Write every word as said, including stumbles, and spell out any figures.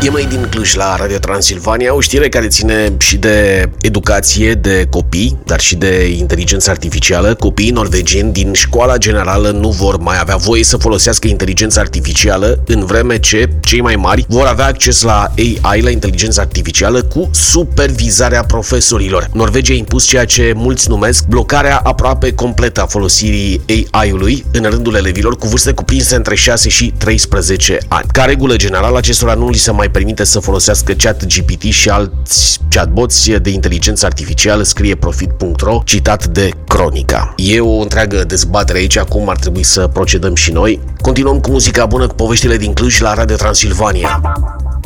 E mai din Cluj la Radio Transilvania, o știre care ține și de educație de copii, dar și de inteligență artificială. Copiii norvegieni din școala generală nu vor mai avea voie să folosească inteligența artificială, în vreme ce cei mai mari vor avea acces la A I, la inteligența artificială, cu supervizarea profesorilor. Norvegia a impus ceea ce mulți numesc blocarea aproape completă a folosirii A I-ului în rândul elevilor cu vârste cuprinse între șase și treisprezece ani. Ca regulă generală, acestora nu li se mai permite să folosească ChatGPT și alți chatbots de inteligență artificială, scrie profit punct ro, citat de Cronica. E o întreagă dezbatere aici, cum ar trebui să procedăm și noi. Continuăm cu muzica bună, cu poveștile din Cluj la Radio Transilvania.